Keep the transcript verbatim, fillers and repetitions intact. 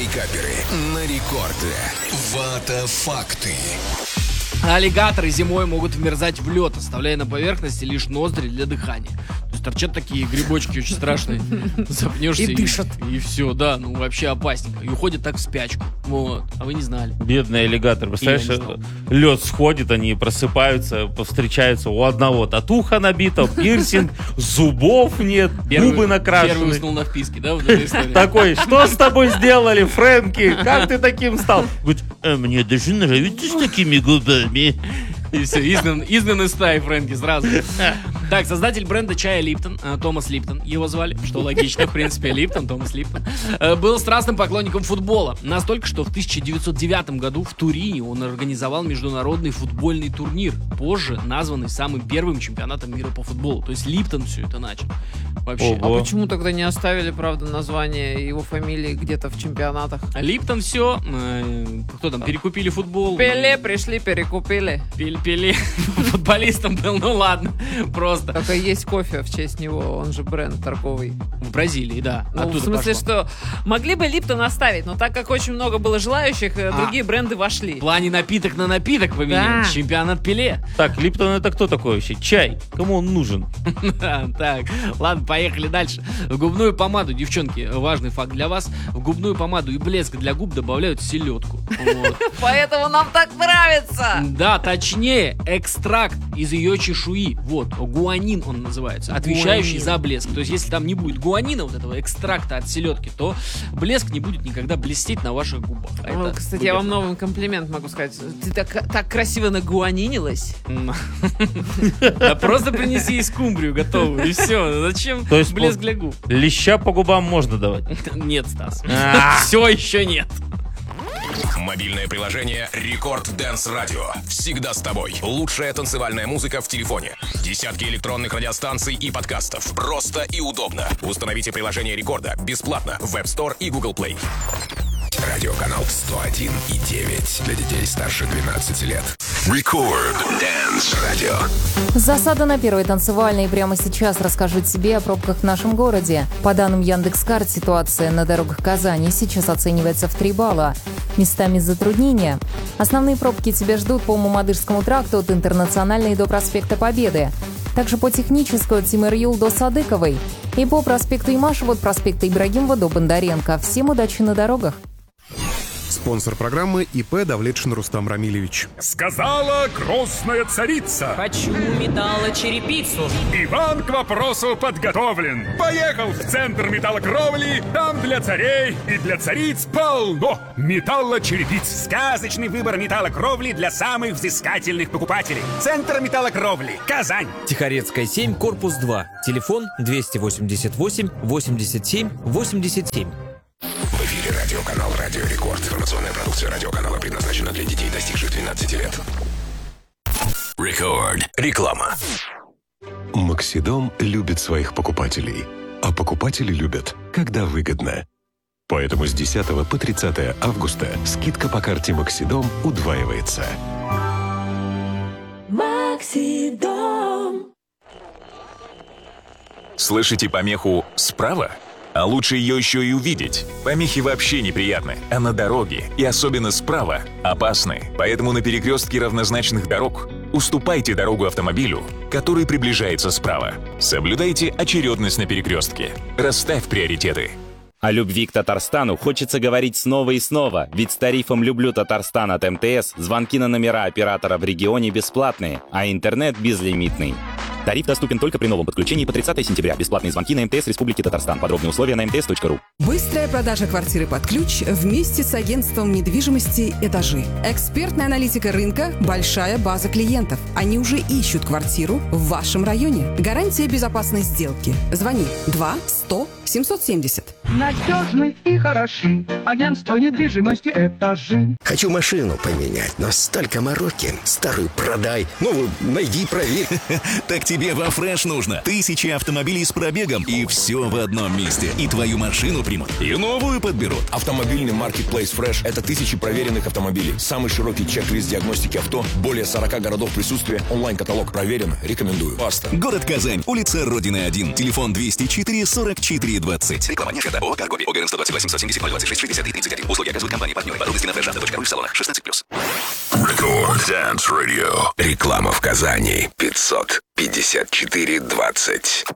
Пикаперы на рекорде. Вата-факты. Аллигаторы зимой могут вмерзать в лед, оставляя на поверхности лишь ноздри для дыхания. То есть торчат такие грибочки очень страшные. Запнешься и, и дышат. И, и все, да, ну вообще опасненько. И уходят так в спячку. Вот. А вы не знали. Бедный аллигатор. Представляешь, лед сходит, они просыпаются, повстречаются. У одного татуха набита, пирсинг, зубов нет, Первый, губы накрашены. Первый уснул на вписке, да, в этой истории? Такой, что с тобой сделали, Фрэнки? Как ты таким стал? Говорит, а мне даже нравится с такими губами. И все, изгнан, изгнан из стаи Фрэнки сразу. Так, создатель бренда чая Липтон, Томас Липтон его звали, что логично, в принципе, Липтон, Томас Липтон, был страстным поклонником футбола. Настолько, что в тысяча девятьсот девятом году в Турине он организовал международный футбольный турнир, позже названный самым первым чемпионатом мира по футболу. То есть Липтон все это начал. Вообще. Ого. А почему тогда не оставили, правда, название его фамилии где-то в чемпионатах? Липтон все, э, кто там, перекупили футбол. Пеле пришли, перекупили. Пеле, Пеле футболистом был, ну ладно, просто. Только есть кофе в честь него, он же бренд торговый. В Бразилии, да. Ну, в смысле, пошло. Что могли бы Липтон оставить, но так как очень много было желающих, а, другие бренды вошли. В плане напиток на напиток поменять. Да. Чемпионат Пеле. Так, Липтон это кто такой вообще? Чай. Кому он нужен? Так, ладно, поехали дальше. В губную помаду, девчонки, важный факт для вас. В губную помаду и блеск для губ добавляют селедку. Поэтому нам так нравится. Да, точнее, экстракт из ее чешуи. Вот, гуанин он называется, отвечающий за блеск. То есть, если там не будет гуанина, вот этого экстракта от селедки, то блеск не будет никогда блестеть на ваших губах. А О, кстати, я вам новый комплимент могу сказать. Ты так, так красиво нагуанинилась. Да просто принеси скумбрию готовую, и все. Зачем блеск для губ? Леща по губам можно давать? Нет, Стас. Все еще нет. Мобильное приложение Рекорд Дэнс Радио. Всегда с тобой. Лучшая танцевальная музыка в телефоне. Десятки электронных радиостанций и подкастов. Просто и удобно. Установите приложение Рекорда бесплатно в App Store и Google Play. Радиоканал сто один и девять для детей старше двенадцати лет. Рекорд Дэнс Радио. Засада на первой танцевальной. Прямо сейчас расскажу тебе о пробках в нашем городе. По данным Яндекс.Карт, ситуация на дорогах Казани сейчас оценивается в три балла. Местами затруднения. Основные пробки тебя ждут по Мамадышскому тракту от Интернациональной до проспекта Победы. Также по Технической от Тимир-Юл до Садыковой. И по проспекту Имашева от проспекта Ибрагимова до Бондаренко. Всем удачи на дорогах. Спонсор программы ИП Давлетшин Рустам Рамилевич. Сказала грозная царица. Хочу металлочерепицу. Иван к вопросу подготовлен. Поехал в центр металлокровли. Там для царей и для цариц полно металлочерепиц. Сказочный выбор металлокровли для самых взыскательных покупателей. Центр металлокровли. Казань. Тихорецкая, семь, корпус два. Телефон двести восемьдесят восемь восемьдесят семь восемьдесят семь. В эфире радиоканал Радио Рекорд. Информационная продукция радиоканала предназначена для детей, достигших двенадцати лет. Рекорд. Реклама. Максидом любит своих покупателей, а покупатели любят, когда выгодно. Поэтому с десятого по тридцатое августа скидка по карте Максидом удваивается. Максидом. Слышите помеху «справа»? А лучше ее еще и увидеть. Помехи вообще неприятны, а на дороге, и особенно справа, опасны. Поэтому на перекрестке равнозначных дорог уступайте дорогу автомобилю, который приближается справа. Соблюдайте очередность на перекрестке. Расставь приоритеты. О любви к Татарстану хочется говорить снова и снова, ведь с тарифом «Люблю Татарстан» от эм тэ эс звонки на номера оператора в регионе бесплатные, а интернет безлимитный. Тариф доступен только при новом подключении по тридцатое сентября. Бесплатные звонки на эм тэ эс Республики Татарстан. Подробные условия на эм тэ эс точка ру. Быстрая продажа квартиры под ключ вместе с агентством недвижимости «Этажи». Экспертная аналитика рынка, большая база клиентов. Они уже ищут квартиру в вашем районе. Гарантия безопасной сделки. Звони два сто семьсот семьдесят. Надежны и хороши. Агентство недвижимости «Этажи». Хочу машину поменять, но столько мороки. Старую продай, новую найди, проверь. Так тебе во Фреш нужно. Тысячи автомобилей с пробегом, и все в одном месте. И твою машину примут, и новую подберут. Автомобильный маркетплейс Фреш – это тысячи проверенных автомобилей. Самый широкий чек-лист диагностики авто. Более сорока городов присутствия. Онлайн-каталог проверен. Рекомендую. Паста. Город Казань. Улица Родины один. Телефон двести четыре сорок пятьдесят четыре двадцать. Реклама не оферта. ООО «Каргоби». ОГРН сто двадцать восемь семьдесят ноль двадцать шесть шестьдесят три тридцать один. Услуги оказывают компании-партнеры. Подробности на фэшн точка ру в салонах. шестнадцать плюс. Record Dance Radio. Реклама в Казани. пятьсот пятьдесят четыре двадцать.